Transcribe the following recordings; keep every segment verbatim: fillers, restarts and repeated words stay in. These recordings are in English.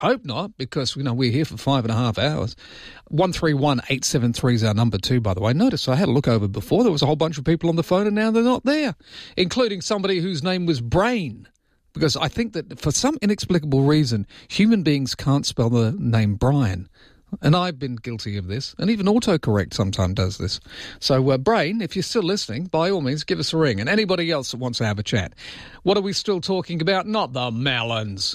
Hope not, because, you know, we're here for five and a half hours. one three one eight seven three is our number too, by the way. Notice I had a look over before. There was a whole bunch of people on the phone and now they're not there, including somebody whose name was Brain. Because I think that for some inexplicable reason, human beings can't spell the name Brian. And I've been guilty of this. And even autocorrect sometimes does this. So, uh, Brain, if you're still listening, by all means, give us a ring. And anybody else that wants to have a chat. What are we still talking about? Not the melons.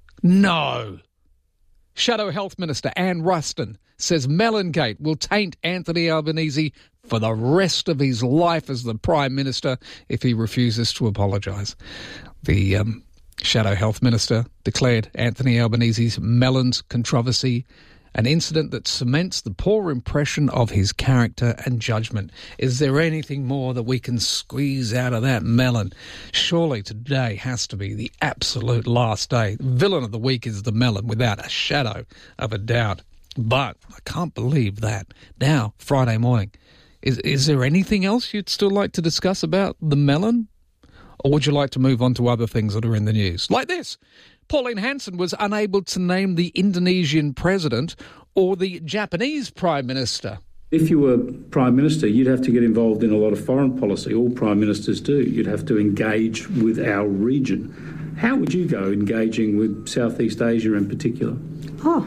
No. Shadow Health Minister Anne Ruston says Melongate will taint Anthony Albanese for the rest of his life as the Prime Minister if he refuses to apologise. The um, Shadow Health Minister declared Anthony Albanese's melons controversy an incident that cements the poor impression of his character and judgment. Is there anything more that we can squeeze out of that melon? Surely today has to be the absolute last day. Villain of the week is the melon, without a shadow of a doubt. But I can't believe that. Now, Friday morning, is is there anything else you'd still like to discuss about the melon? Or would you like to move on to other things that are in the news? Like this. Pauline Hanson was unable to name the Indonesian president or the Japanese prime minister. If you were prime minister, you'd have to get involved in a lot of foreign policy. All prime ministers do. You'd have to engage with our region. How would you go engaging with Southeast Asia in particular? Oh,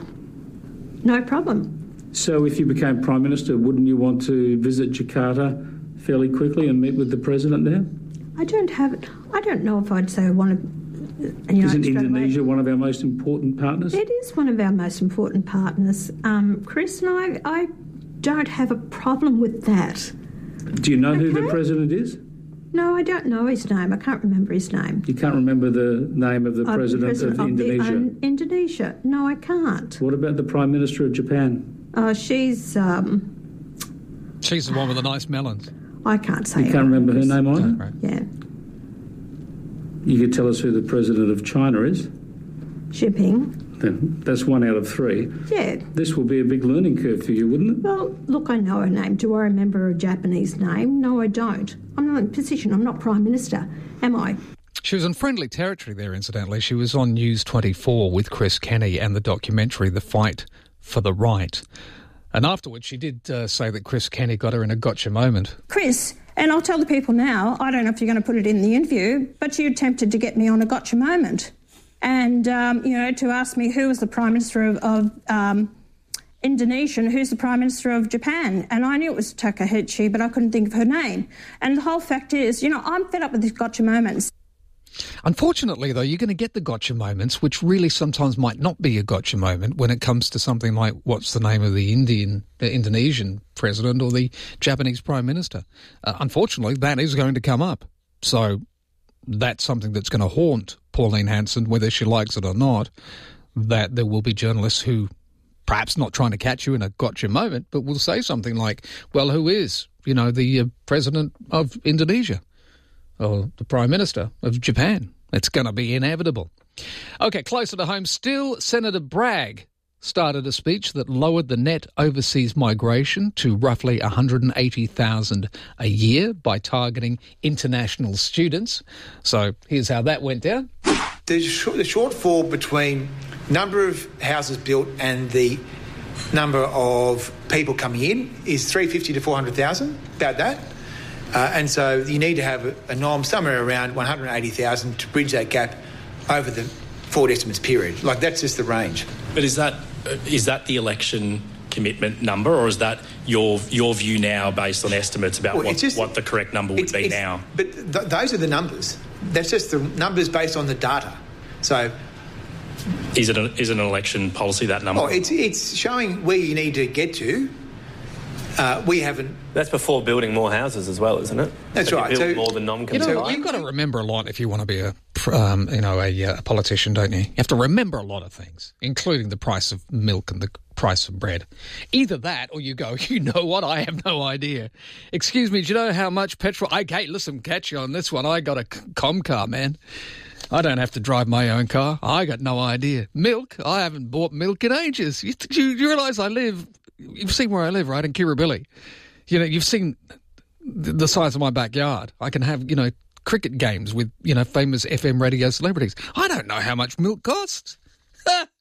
no problem. So if you became prime minister, wouldn't you want to visit Jakarta fairly quickly and meet with the president there? I don't have. I don't know if I'd say I want to. You know, Isn't Indonesia away. one of our most important partners? It is one of our most important partners, um, Chris, and I, I don't have a problem with that. Do you know okay. who the president is? No, I don't know his name. I can't remember his name. You can't remember the name of the uh, president, president of, of Indonesia? The, um, Indonesia. No, I can't. What about the Prime Minister of Japan? Uh, she's... Um, she's the one with the nice melons. I can't say You can't remember her name either? Right. Yeah. You could tell us who the president of China is? Xi Jinping. Then that's one out of three. Yeah. This will be a big learning curve for you, wouldn't it? Well, look, I know her name. Do I remember her Japanese name? No, I don't. I'm not in a position. I'm not Prime Minister, am I? She was in friendly territory there, incidentally. She was on News twenty-four with Chris Kenny and the documentary The Fight for the Right. And afterwards, she did uh, say that Chris Kenny got her in a gotcha moment. Chris, and I'll tell the people now, I don't know if you're going to put it in the interview, but you attempted to get me on a gotcha moment. And, um, you know, to ask me who was the Prime Minister of, of um, Indonesia and who's the Prime Minister of Japan. And I knew it was Takaichi, but I couldn't think of her name. And the whole fact is, you know, I'm fed up with these gotcha moments. Unfortunately, though, you're going to get the gotcha moments, which really sometimes might not be a gotcha moment when it comes to something like what's the name of the Indian, the Indonesian president or the Japanese prime minister. Uh, unfortunately, that is going to come up. So that's something that's going to haunt Pauline Hanson, whether she likes it or not, that there will be journalists who, perhaps not trying to catch you in a gotcha moment, but will say something like, well, who is, you know, the uh, president of Indonesia? Or the Prime Minister of Japan. It's going to be inevitable. OK, closer to home still, Senator Bragg started a speech that lowered the net overseas migration to roughly one hundred eighty thousand a year by targeting international students. So here's how that went down. There's the shortfall between number of houses built and the number of people coming in is three hundred fifty to four hundred thousand, about that. Uh, and so you need to have a, a norm somewhere around one hundred eighty thousand to bridge that gap over the forward estimates period. Like, that's just the range. But is that is that the election commitment number, or is that your your view now based on estimates about well, what, just, what the correct number would be now? But th- those are the numbers. That's just the numbers based on the data. So... Is it, a, is it an election policy, that number? Oh, it's, it's showing where you need to get to. Uh, we haven't... That's before building more houses as well, isn't it? That's so right. You build so, more than non-compliant. You know, you've got to remember a lot if you want to be a, um, you know, a, a politician, don't you? You have to remember a lot of things, including the price of milk and the price of bread. Either that, or you go, you know what? I have no idea. Excuse me, do you know how much petrol? I okay, listen, catch you on this one. I got a com car, man. I don't have to drive my own car. I got no idea. Milk? I haven't bought milk in ages. You, you, you realise I live... You've seen where I live, right, in Kirribilli. You know, you've seen the size of my backyard. I can have, you know, cricket games with, you know, famous F M radio celebrities. I don't know how much milk costs.